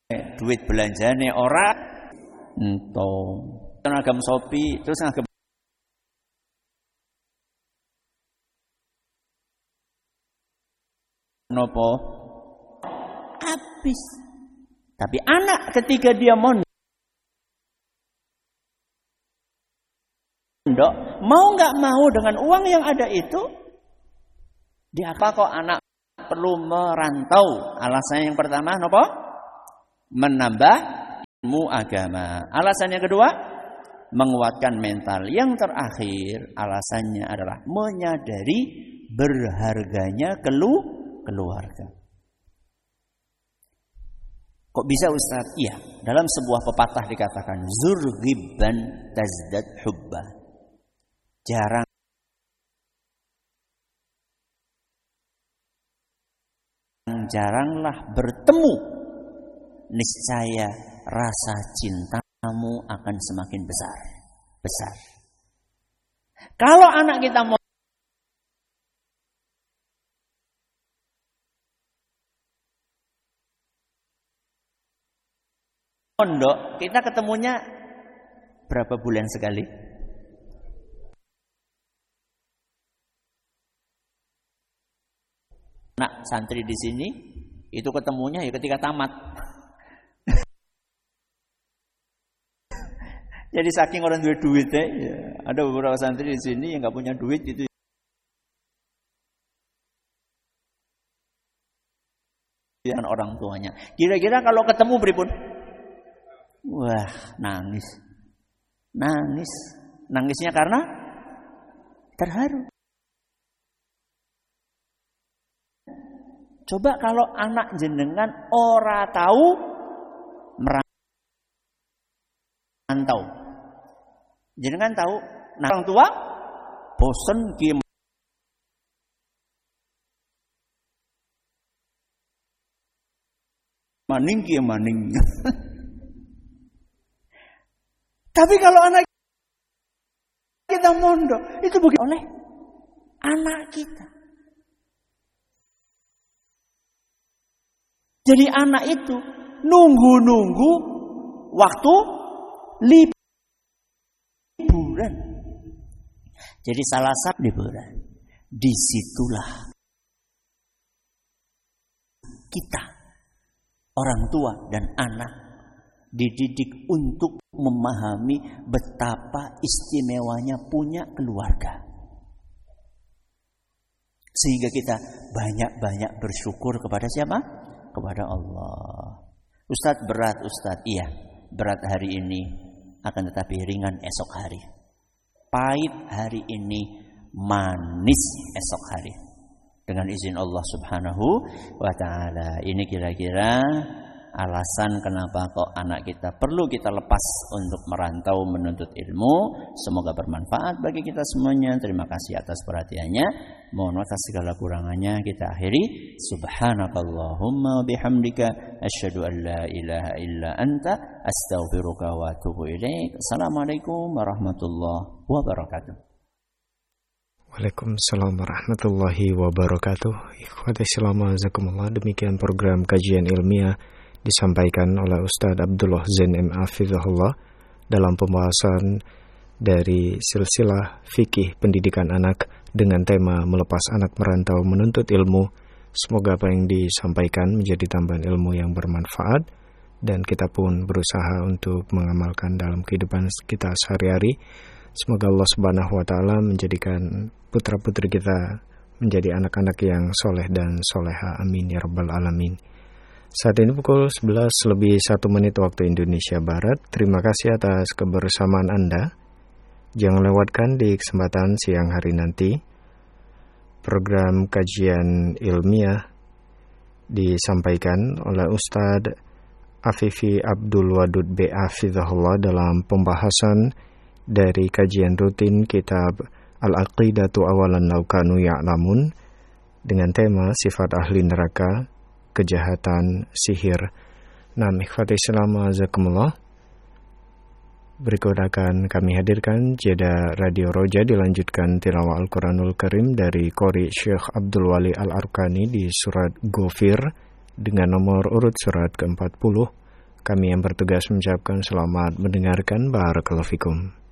duit belanjane ora ento ngagem Shopee terus ngagem nopo habis. Tapi anak ketika dia mondok mau nggak mau dengan uang yang ada itu dia apa kok anak perlu merantau. Alasan yang pertama nopo menambah ilmu agama. Alasan yang kedua menguatkan mental. Yang terakhir alasannya adalah menyadari berharganya keluarga. Kok bisa Ustaz? Iya, dalam sebuah pepatah dikatakan zur ghibban tazdad hubba. Jaranglah bertemu, niscaya rasa cintamu akan semakin besar. Kalau anak kita mau mondok, kita ketemunya berapa bulan sekali? Anak santri di sini itu ketemunya ya ketika tamat. Jadi saking orang duit ya, ada beberapa santri di sini yang nggak punya duit gitu. Dengan orang tuanya. Kira-kira kalau ketemu pripun? Wah, nangis. Nangisnya karena terharu. Coba kalau anak jenengan ora tahu merantau. Jenengan tahu, nah orang tua bosen ki maning. Tapi kalau anak kita mondok, itu bukan oleh anak kita. Jadi anak itu nunggu waktu liburan. Jadi salah satu liburan. Disitulah kita, orang tua dan anak, dididik untuk memahami betapa istimewanya punya keluarga. Sehingga kita banyak-banyak bersyukur kepada siapa? Kepada Allah. Ustadz berat, Ustadz. Iya, berat hari ini, akan tetapi ringan esok hari. Pahit hari ini, manis esok hari. Dengan izin Allah Subhanahu wa ta'ala. Ini kira-kira alasan kenapa kok anak kita perlu kita lepas untuk merantau menuntut ilmu. Semoga bermanfaat bagi kita semuanya. Terima kasih atas perhatiannya. Mohon maaf atas segala kurangannya. Kita akhiri. Subhanakallahumma bihamdika asyhadu an la ilaha illa anta astaghfiruka wa atubu ilaik. Assalamualaikum warahmatullahi wabarakatuh. Waalaikumsalam warahmatullahi wabarakatuh. Ikhwati Islam azakumullah. Demikian program kajian ilmiah disampaikan oleh Ustadz Abdullah Zain M. Hafizahullah dalam pembahasan dari silsilah fikih pendidikan anak dengan tema melepas anak merantau menuntut ilmu. Semoga apa yang disampaikan menjadi tambahan ilmu yang bermanfaat dan kita pun berusaha untuk mengamalkan dalam kehidupan kita sehari-hari. Semoga Allah Subhanahu wa taala menjadikan putra-putri kita menjadi anak-anak yang soleh dan soleha. Amin ya rabbal alamin. Saat ini pukul 11:01 waktu Indonesia Barat. Terima kasih atas kebersamaan Anda. Jangan lewatkan di kesempatan siang hari nanti program kajian ilmiah disampaikan oleh Ustadz Afifi Abdul Wadud B. Hafizahullah dalam pembahasan dari kajian rutin kitab Al-Aqidatu Awalan Law Kanu Ya'lamun dengan tema sifat ahli neraka, kejahatan, sihir. Nah, ikhwati Islam azakumullah. Berikut akan kami hadirkan jeda Radio Roja dilanjutkan tilawah Al-Quranul Karim dari Qori Syekh Abdul Wali Al-Arkani di surat Ghafir dengan nomor urut surat ke-40. Kami yang bertugas mengucapkan selamat mendengarkan. Barakallahu fikum.